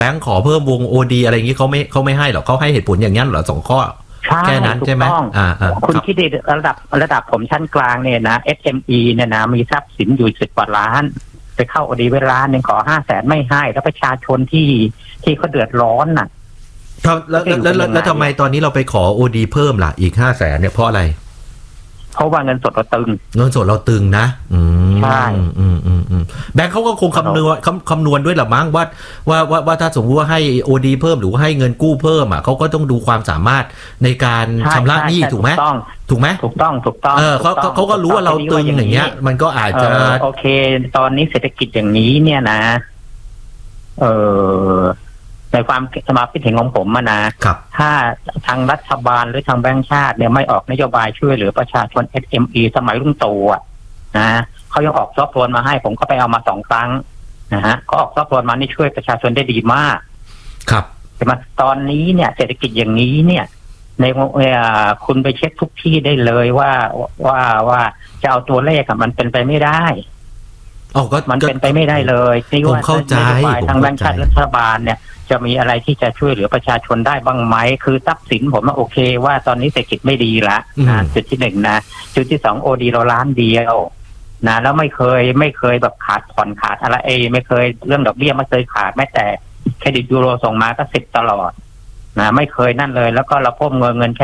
แบงค์ขอเพิ่มวง OD อะไรอย่างนี้เขาไม่ให้หรอกเขาให้เหตุผลอย่างนั้นเหรอ2 ข้อแค่นั้นใช่ไหมคุณคิดดิระดับผมชั้นกลางเนี่ยนะ SME เนี่ยนะมีทรัพย์สินอยู่10 กว่าล้านไปเข้า OD เวลาหนึ่งขอ500,000ไม่ให้แล้วประชาชนที่เขาเดือดร้อนน่ะแล้วทำไมตอนนี้เราไปขอ OD เพิ่มล่ะอีก500,000เนี่ยเพราะอะไรเพราะว่าเงินสดเราตึงนะใช่แบงค์เขาก็คงคำนวณด้วยหรือมั้งว่าถ้าสมมติว่าให้ OD เพิ่มหรือว่าให้เงินกู้เพิ่มอ่ะเขาก็ต้องดูความสามารถในการชำระหนี้ถูกไหมถูกต้องเขาก็รู้ว่าเราตึงอย่างเงี้ยมันก็อาจจะโอเคตอนนี้เศรษฐกิจอย่างนี้เนี่ยนะในความสมาคิดเห็นของผมนะถ้าทางรัฐบาลหรือทางแบงก์ชาติเนี่ยไม่ออกนโยบายช่วยเหลือประชาชน SME สมัยรุ่นตู่นะเขายังออกซอฟต์โลนมาให้ผมก็ไปเอามา2 ครั้งนะฮะก็ออกซอฟต์โลนมานี่ช่วยประชาชนได้ดีมากครับแต่มาตอนนี้เนี่ยเศรษฐกิจอย่างนี้เนี่ยในคุณไปเช็คทุกที่ได้เลยว่าจะเอาตัวเลขมันเป็นไปไม่ได้มันเป็นไปไม่ได้เลยที่ว่าเข้าใจทางแบงก์ชาติรัฐบาลเนี่ยจะมีอะไรที่จะช่วยเหลือประชาชนได้บ้างไหมคือทรัพย์สินผมว่าโอเคว่าตอนนี้เศรษฐกิจไม่ดีละจุดที่1นะจุดที่2 OD เราล้านเดียวนะแล้วไม่เคยแบบขาดผ่อนขาดอะไรไม่เคยเรื่องดอกเบี้ยไม่เคยขาดแม้แต่เครดิตยูโรส่งมาก็10ตลอดนะไม่เคยนั่นเลยแล้วก็เราพบเงินแค่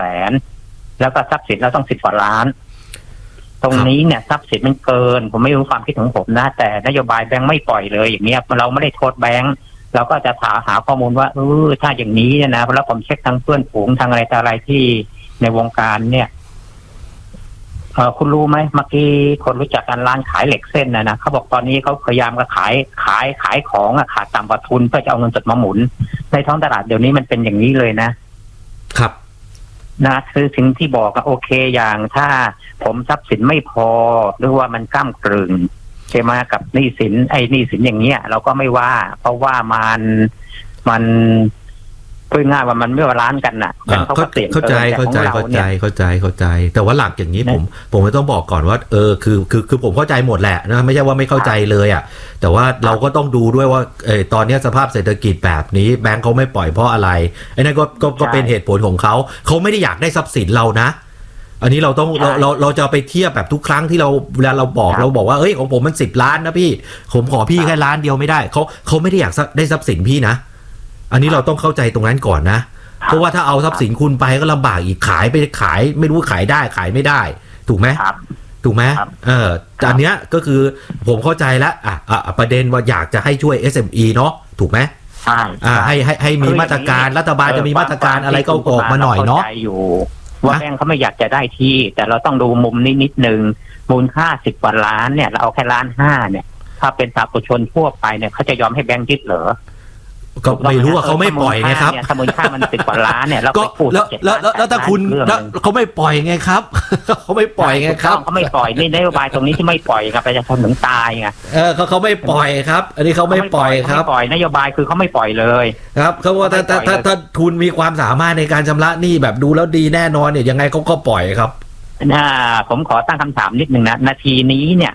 500,000แล้วก็ทรัพย์สินเราต้อง10 กว่าล้านตรงนี้เนี่ยทรัพย์สินมันเกินผมไม่รู้ความคิดของผมนะแต่นโยบายแบงค์ไม่ปล่อยเลยอย่างเงี้ยเราไม่ได้โทษแบงค์เราก็จะหาข้อมูลว่าถ้าอย่างนี้เนี่ยนะแล้วผมเช็คทางเพื่อนฝูงทางอะไรที่ในวงการเนี่ยคุณรู้ไหมเมื่อกี้คนรู้จักกันร้านขายเหล็กเส้นนะเขาบอกตอนนี้เขาพยายามจะขายของขาดต่ำกว่าทุนเพื่อจะเอาเงินสดมาหมุนในท้องตลาดเดี๋ยวนี้มันเป็นอย่างนี้เลยนะครับนะคือสิ่งที่บอกโอเคอย่างถ้าผมทรัพย์สินไม่พอหรือว่ามันก้ำกึ่งใช่ไหมกับหนี้สินอย่างเงี้ยเราก็ไม่ว่าเพราะว่ามันพูดง่ายว่ามันไม่บาลานซ์กันน่ะเข้าใจแต่ว่าหลักอย่างนี้ผมไม่ต้องบอกก่อนว่าคือผมเข้าใจหมดแหละนะไม่ใช่ว่าไม่เข้าใจเลยอ่ะแต่ว่าเราก็ต้องดูด้วยว่าตอนนี้สภาพเศรษฐกิจแบบนี้แบงก์เขาไม่ปล่อยเพราะอะไรไอ้นั่นก็เป็นเหตุผลของเขาไม่ได้อยากได้ทรัพย์สินเรานะอันนี้เราต้องเราจะไปเทียบแบบทุกครั้งที่เวลาเราบอกว่าของผมมัน10 ล้านนะพี่ผมขอพี่แค่ล้านเดียวไม่ได้เขาไม่ได้อยากได้ทรัพย์สินพี่นะอันนี้เราต้องเข้าใจตรงนั้นก่อนนะเพราะว่าถ้าเอาทรัพย์สินคุณไปก็ลำบากอีกขายไม่รู้ขายได้ขายไม่ได้ถูกไหมอันเนี้ยก็คือผมเข้าใจแล้วประเด็นว่าอยากจะให้ช่วย SME เนาะถูกไหมให้มีมาตรการรัฐบาลจะมีมาตรการอะไรก็ออกมาหน่อยเนาะว่าแบงค์เขาไม่อยากจะได้ที่แต่เราต้องดูมุมนี้นิดนึงมูลค่า10 กว่าล้านเนี่ยเราเอาแค่1.5 ล้านเนี่ยถ้าเป็นสามัญชนทั่วไปเนี่ยเขาจะยอมให้แบงค์ยึดเหรอก็ไม่รู้ว่าเขาไม่ปล่อยไงครับถ้ามูลค่ามัน10 กว่าล้านเนี่ยเราก็พูดแล้วถ้าคุณเขาไม่ปล่อยไงครับเขาไม่ปล่อยไงครับเขาไม่ปล่อยนี่นโยบายตรงนี้ที่ไม่ปล่อยครับประชาชนถึงตายไงเขาไม่ปล่อยครับอันนี้เขาไม่ปล่อยครับปล่อยนโยบายคือเขาไม่ปล่อยเลยครับเขาว่าถ้าคุณมีความสามารถในการชำระหนี้แบบดูแล้วดีแน่นอนเนี่ยยังไงเขาก็ปล่อยครับผมขอตั้งคำถามนิดนึงนะนาทีนี้เนี่ย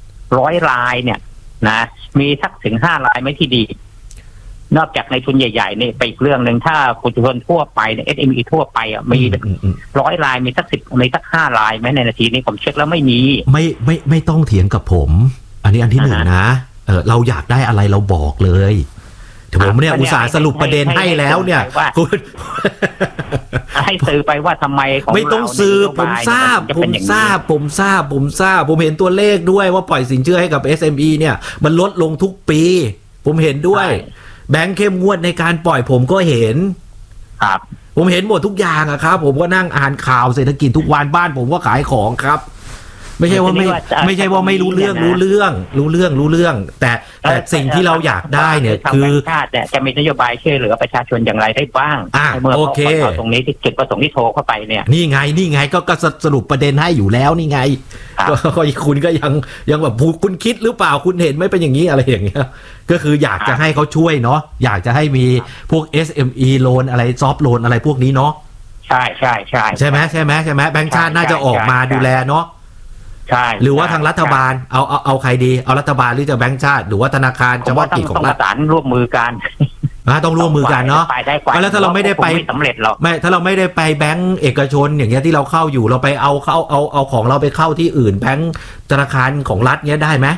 100 รายเนี่ยนะมีสักถึง5 รายไหมที่ดีนอกจากในทุนใหญ่ๆนี่ไปอีกเรื่องนึงถ้าคุณชนทั่วไปเนี่ย SME ทั่วไปมี100 รายมีสัก5 รายไหมในนาทีนี้ผมเช็คแล้วไม่มีไม่ต้องเถียงกับผมอันนี้อันที่1นะเราอยากได้อะไรเราบอกเลยแต่ผมเนี่ยอุตส่าห์สรุปประเด็นให้แล้วเนี่ยคุณให้สื่อไปว่าทำไมไม่ต้องซื้อผมทราบผมเห็นตัวเลขด้วยว่าปล่อยสินเชื่อให้กับ SME เนี่ยมันลดลงทุกปีผมเห็นด้วยแบงค์เข้มงวดในการปล่อยผมก็เห็นครับผมเห็นหมดทุกอย่างอะครับผมก็นั่งอ่านข่าวเศรษฐกิจทุกวันบ้านผมก็ขายของครับไม่ใช่ว่าไม่รู้เรื่องแต่สิ่งที่เราอยากได้เนี่ยคือจะมีนโยบายช่วยเหลือประชาชนอย่างไรได้บ้างเมื่อตรงนี้ที่จุดประสงค์ที่โทรเข้าไปเนี่ยนี่ไงก็สรุปประเด็นให้อยู่แล้วนี่ไงก็คุณก็ยังแบบคุณคิดหรือเปล่าคุณเห็นไม่เป็นอย่างนี้อะไรอย่างเงี้ยก็คืออยากจะให้เขาช่วยเนาะอยากจะให้มีพวก SME โลนอะไรซอฟต์โลนอะไรพวกนี้เนาะใช่ไหมแบงก์ชาติน่าจะออกมาดูแลเนาะใช่หรือว่าทางรัฐบาลเอาใครดีเอารัฐบาลหรือจะแบงก์ชาติหรือว่าธนาคารเฉพาะกิจของรัฐประสานร่วมมือกันต้องร่วมมือกันเนาะแล้วถ้าเราไม่ได้ไปสำเร็จหรอกไม่ถ้าเราไม่ได้ไปแบงก์เอกชนอย่างเงี้ยที่เราเข้าอยู่เราไปเอาของเราไปเข้าที่อื่นแบงก์ธนาคารของรัฐเงี้ยได้ไหม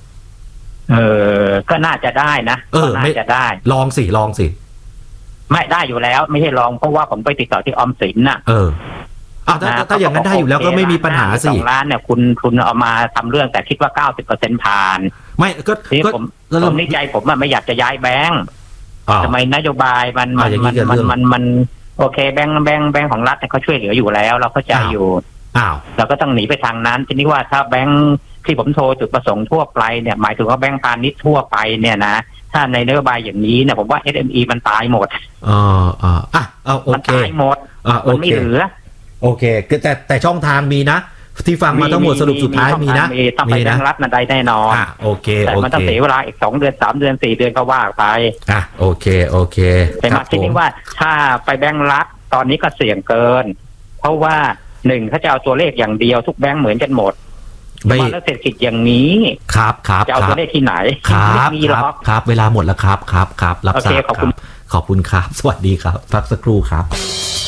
ก็น่าจะได้นะน่าจะได้ลองสิไม่ได้อยู่แล้วไม่ใช่ลองเพราะว่าผมไปติดต่อที่ออมสินน่ะถ้าอย่างนั้นได้อยู่แล้วก็ไม่มีปัญหาสิ 2 ล้านเนี่ยคุณเอามาทำเรื่องแต่คิดว่า 90% ผ่านไม่ก็ผมในใจผมไม่อยากจะย้ายแบงค์ทำไมนโยบายมันโอเคแบงค์ของรัฐเขาช่วยเหลืออยู่แล้วเราเข้าใจอยู่เราก็ต้องหนีไปทางนั้นทีนี้ว่าถ้าแบงค์ที่ผมโทรจุดประสงค์ทั่วไปเนี่ยหมายถึงว่าแบงค์พาณิชย์ทั่วไปเนี่ยนะถ้าในนโยบายอย่างนี้เนี่ยผมว่า SME มันตายหมดมันตายหมดมันไม่เหลือโอเคแต่ช่องทางมีนะที่ฟังมาทั้งหมดสรุปสุดท้ายมีนะต้องไปแบงค์รัฐนั่นใดแน่นอนโอเคแต่มันต้องเสียเวลาอีก2 เดือน 3 เดือน 4 เดือนก็ว่าไปโอเคแต่มาทีนี้ว่าถ้าไปแบงค์รัฐตอนนี้ก็เสี่ยงเกินเพราะว่า1เขาจะเอาตัวเลขอย่างเดียวทุกแบงค์เหมือนกันหมดแล้วเศรษฐกิจอย่างนี้ครับจะเอาตัวเลขที่ไหนครับเวลาหมดแล้วครับรับทราบขอบคุณครับสวัสดีครับพักสักครู่ครับ